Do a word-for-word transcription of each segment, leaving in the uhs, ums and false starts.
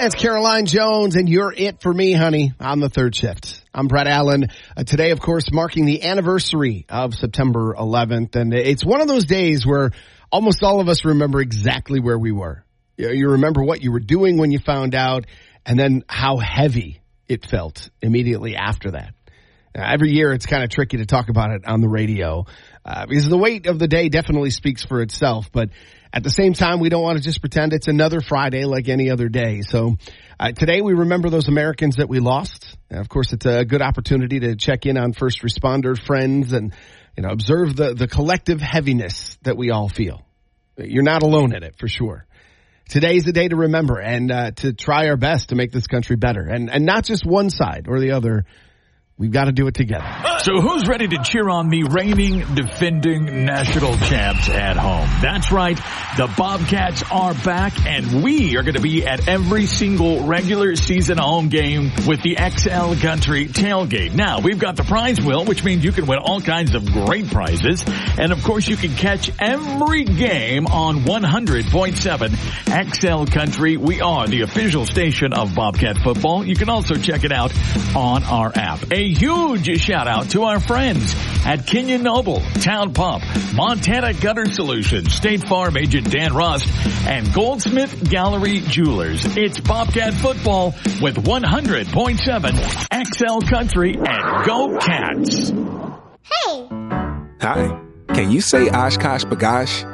That's Caroline Jones, and you're it for me, honey, on the third shift. I'm Brett Allen. Uh, today, of course, marking the anniversary of September eleventh, and it's one of those days where almost all of us remember exactly where we were. You, you remember what you were doing when you found out, and then how heavy it felt immediately after that. Now, every year, it's kind of tricky to talk about it on the radio uh, because the weight of the day definitely speaks for itself, but at the same time, we don't want to just pretend it's another Friday like any other day. So uh, today we remember those Americans that we lost. And of course, it's a good opportunity to check in on first responder friends and, you know, observe the, the collective heaviness that we all feel. You're not alone in it, for sure. Today's the day to remember and uh, to try our best to make this country better. And, and not just one side or the other. We've got to do it together. So who's ready to cheer on the reigning, defending national champs at home? That's right. The Bobcats are back, and we are going to be at every single regular season home game with the X L Country Tailgate. Now, we've got the prize wheel, which means you can win all kinds of great prizes. And, of course, you can catch every game on one hundred point seven X L Country. We are the official station of Bobcat football. You can also check it out on our app. A huge shout out to our friends at Kenyon Noble, Town Pump, Montana Gutter Solutions, State Farm agent Dan Rust, and Goldsmith Gallery Jewelers. It's Bobcat football with one hundred point seven X L Country and Go Cats. Hey. Hi. Can you say Oshkosh B'gosh?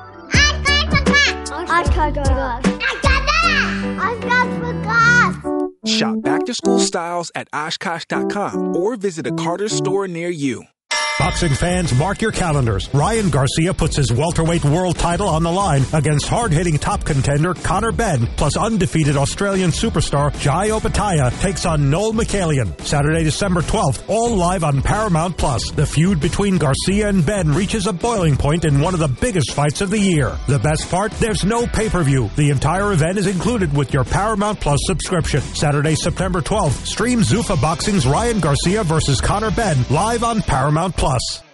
Oshkosh B'gosh. Oshkosh B'gosh. Shop back-to-school styles at Oshkosh dot com or visit a Carter's store near you. Boxing fans, mark your calendars. Ryan Garcia puts his welterweight world title on the line against hard-hitting top contender Conor Benn, plus undefeated Australian superstar Jai Opetaia takes on Noel Mikhailian. Saturday, December twelfth, all live on Paramount Plus. The feud between Garcia and Benn reaches a boiling point in one of the biggest fights of the year. The best part? There's no pay-per-view. The entire event is included with your Paramount Plus subscription. Saturday, September twelfth, stream Zuffa Boxing's Ryan Garcia versus Conor Benn live on Paramount Plus.